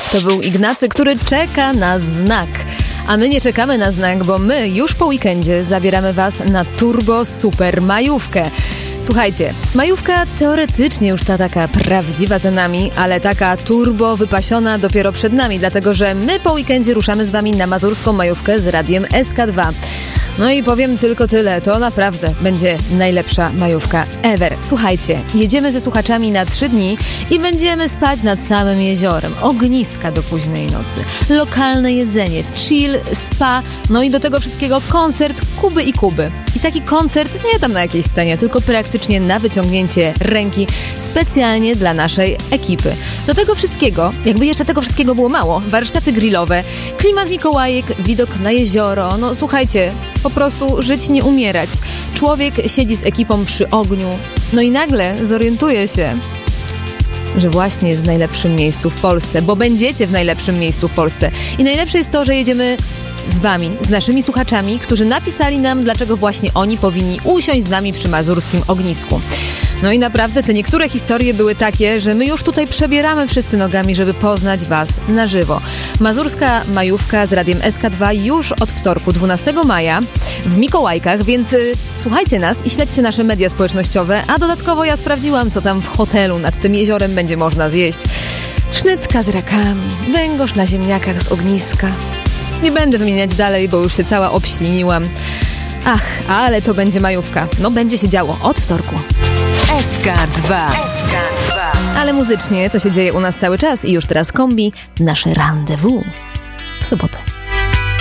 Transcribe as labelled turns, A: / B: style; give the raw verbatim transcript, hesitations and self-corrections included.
A: To był Ignacy, który czeka na znak. A my nie czekamy na znak, bo my już po weekendzie zabieramy Was na turbo super majówkę. Słuchajcie, majówka teoretycznie już ta taka prawdziwa za nami, ale taka turbo wypasiona dopiero przed nami, dlatego że my po weekendzie ruszamy z Wami na mazurską majówkę z Radiem S K dwa. No i powiem tylko tyle, to naprawdę będzie najlepsza majówka ever. Słuchajcie, jedziemy ze słuchaczami na trzy dni i będziemy spać nad samym jeziorem. Ogniska do późnej nocy, lokalne jedzenie, chill, spa, no i do tego wszystkiego koncert Kuby i Kuby. I taki koncert nie tam na jakiejś scenie, tylko praktycznie na wyciągnięcie ręki specjalnie dla naszej ekipy. Do tego wszystkiego, jakby jeszcze tego wszystkiego było mało, warsztaty grillowe, klimat Mikołajek, widok na jezioro, no słuchajcie, po prostu żyć, nie umierać. Człowiek siedzi z ekipą przy ogniu, no i nagle zorientuje się, że właśnie jest w najlepszym miejscu w Polsce, bo będziecie w najlepszym miejscu w Polsce. I najlepsze jest to, że jedziemy z Wami, z naszymi słuchaczami, którzy napisali nam, dlaczego właśnie oni powinni usiąść z nami przy mazurskim ognisku. No i naprawdę te niektóre historie były takie, że my już tutaj przebieramy wszyscy nogami, żeby poznać Was na żywo. Mazurska majówka z Radiem S K dwa już od wtorku, dwunastego maja w Mikołajkach, więc y, słuchajcie nas i śledźcie nasze media społecznościowe, a dodatkowo ja sprawdziłam, co tam w hotelu nad tym jeziorem będzie można zjeść. Sznytka z rakami, węgorz na ziemniakach z ogniska. Nie będę wymieniać dalej, bo już się cała obśliniłam. Ach, ale to będzie majówka. No będzie się działo od wtorku.
B: S K dwa. S K dwa.
A: Ale muzycznie to się dzieje u nas cały czas i już teraz kombi nasze rendezvous.